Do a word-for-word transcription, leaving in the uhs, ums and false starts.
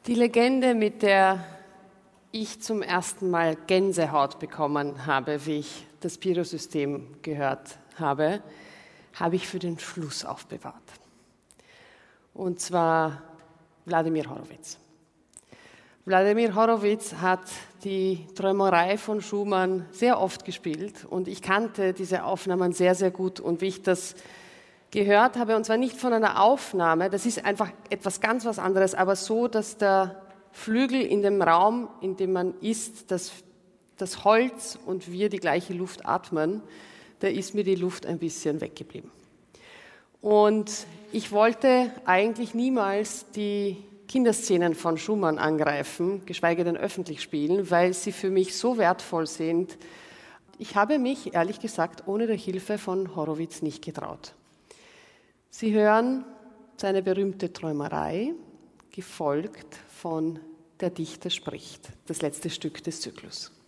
Die Legende, mit der ich zum ersten Mal Gänsehaut bekommen habe, wie ich das Piro-System gehört habe, habe ich für den Schluss aufbewahrt. Und zwar Wladimir Horowitz. Wladimir Horowitz hat die Träumerei von Schumann sehr oft gespielt und ich kannte diese Aufnahmen sehr, sehr gut. Und wie ich das gehört habe, und zwar nicht von einer Aufnahme, das ist einfach etwas ganz was anderes, aber so, dass der Flügel in dem Raum, in dem man ist, das, das Holz und wir die gleiche Luft atmen, da ist mir die Luft ein bisschen weggeblieben. Und ich wollte eigentlich niemals die Kinderszenen von Schumann angreifen, geschweige denn öffentlich spielen, weil sie für mich so wertvoll sind. Ich habe mich, ehrlich gesagt, ohne die Hilfe von Horowitz nicht getraut. Sie hören seine berühmte Träumerei, gefolgt von Der Dichter spricht, das letzte Stück des Zyklus.